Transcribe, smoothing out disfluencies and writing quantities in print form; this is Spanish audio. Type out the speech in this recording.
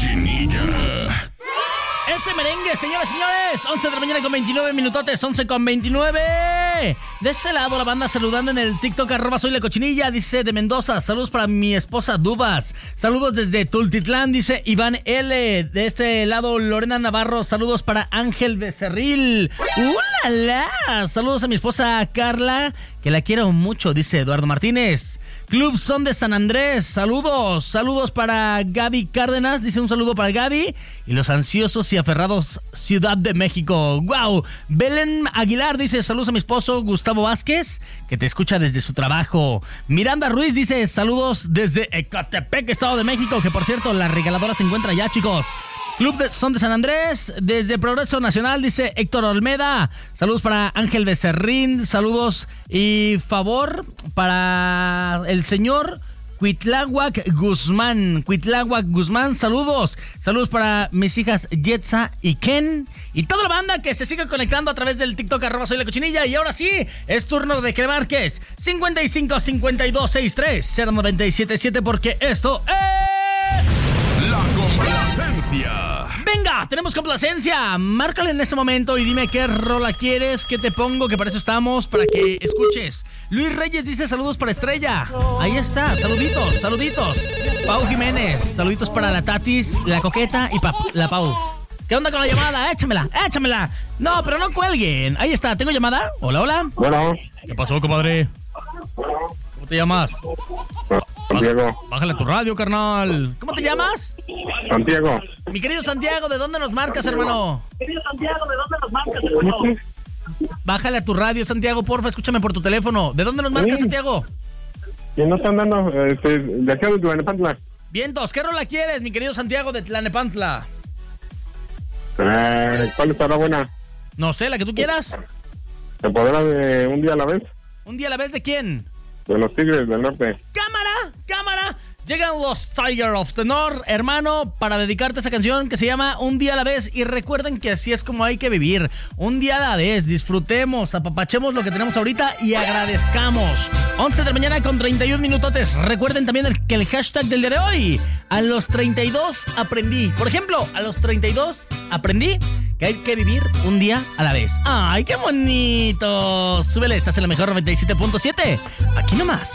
cochinilla. Ese merengue, señoras y señores. 11 de la mañana con 29 minutotes, 11 con 29. De este lado la banda saludando en el TikTok, @soy la cochinilla, dice de Mendoza. Saludos para mi esposa Dubas. Saludos desde Tultitlán, dice Iván L. De este lado Lorena Navarro. Saludos para Ángel Becerril. ¡Ulala! Saludos a mi esposa Carla, que la quiero mucho, dice Eduardo Martínez. Club Son de San Andrés, saludos para Gaby Cárdenas, dice un saludo para Gaby y los ansiosos y aferrados Ciudad de México. ¡Wow! Belén Aguilar dice saludos a mi esposo Gustavo Vázquez, que te escucha desde su trabajo. Miranda Ruiz dice saludos desde Ecatepec, Estado de México, que por cierto la regaladora se encuentra allá, chicos. Son de San Andrés, desde Progreso Nacional, dice Héctor Olmeda. Saludos para Ángel Becerrín, saludos y favor para el señor Cuitláhuac Guzmán, saludos para mis hijas Yetza y Ken y toda la banda que se sigue conectando a través del TikTok @soy la cochinilla. Y ahora sí, es turno de que le marques 55 52 63 0977, porque esto es... La complacencia. Venga, tenemos complacencia. Márcale en este momento y dime qué rola quieres, qué te pongo, que para eso estamos, para que escuches. Luis Reyes dice saludos para Estrella. Ahí está, saluditos. Pau Jiménez, saluditos para la Tatis, la Coqueta y la Pau. ¿Qué onda con la llamada? Échamela. No, pero no cuelguen. Ahí está, ¿tengo llamada? Hola. Bueno. ¿Qué pasó, compadre? ¿Cómo te llamas? Santiago. Bájale tu radio, carnal. ¿Cómo te llamas? Santiago. Mi querido Santiago, ¿de dónde nos marcas, hermano? Bájale a tu radio, Santiago, porfa, escúchame por tu teléfono. ¿De dónde nos marcas, Santiago? ¿Y no están dando? De acá de Tlanepantla. Vientos, ¿qué rola quieres, mi querido Santiago de Tlanepantla? ¿Cuál estará buena? No sé, la que tú quieras. ¿Se podrá de Un Día a la Vez? ¿Un día a la vez de quién? De los Tigres del Norte. ¡Cámara! Llegan los Tiger of the North, hermano, para dedicarte a esa canción que se llama Un Día a la Vez. Y recuerden que así es como hay que vivir. Un día a la vez, disfrutemos, apapachemos lo que tenemos ahorita y agradezcamos. 11 de la mañana con 31 minutotes. Recuerden también que el hashtag del día de hoy, a los 32 aprendí. Por ejemplo, a los 32 aprendí que hay que vivir un día a la vez. ¡Ay, qué bonito! Súbele, estás en la mejor 97.7. Aquí nomás.